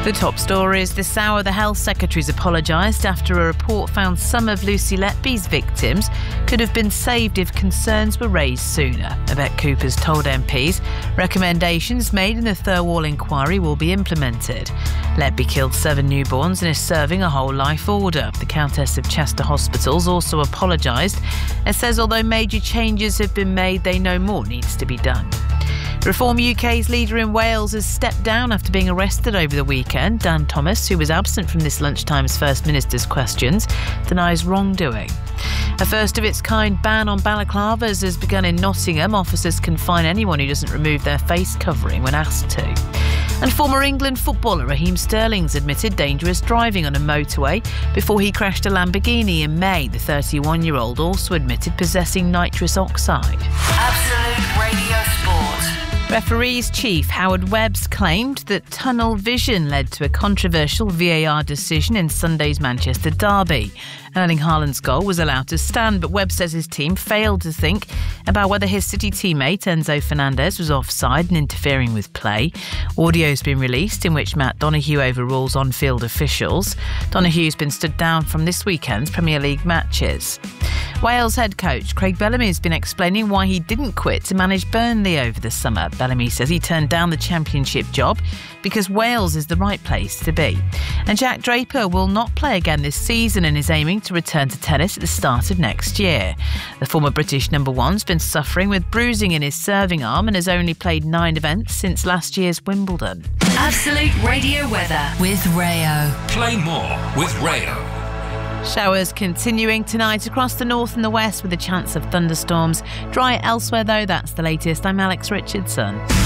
The top stories this hour. The Health Secretary's apologised after a report found some of Lucy Letby's victims could have been saved if concerns were raised sooner. Yvette Cooper's told MPs recommendations made in the Thirlwall inquiry will be implemented. Letby killed 7 newborns and is serving a whole life order. The Countess of Chester Hospitals also apologised and says although major changes have been made, they know more needs to be done. Reform UK's leader in Wales has stepped down after being arrested over the weekend. Dan Thomas, who was absent from this lunchtime's First Minister's questions, denies wrongdoing. A first-of-its-kind ban on balaclavas has begun in Nottingham. Officers can fine anyone who doesn't remove their face covering when asked to. And former England footballer Raheem Sterling's admitted dangerous driving on a motorway before he crashed a Lamborghini in May. The 31-year-old also admitted possessing nitrous oxide. Absolute Radio Sport. Referees chief Howard Webb's claimed that tunnel vision led to a controversial VAR decision in Sunday's Manchester derby. Erling Haaland's goal was allowed to stand, but Webb says his team failed to think about whether his City teammate Enzo Fernandez was offside and interfering with play. Audio's been released in which Matt Donoghue overrules on-field officials. Donoghue's been stood down from this weekend's Premier League matches. Wales head coach Craig Bellamy has been explaining why he didn't quit to manage Burnley over the summer. Bellamy says he turned down the Championship job because Wales is the right place to be. And Jack Draper will not play again this season and is aiming to return to tennis at the start of next year. The former British number one's been suffering with bruising in his serving arm and has only played 9 events since last year's Wimbledon. Absolute Radio weather with Rayo. Play more with Rayo. Showers continuing tonight across the north and the west with a chance of thunderstorms. Dry elsewhere though, that's the latest. I'm Alex Richardson.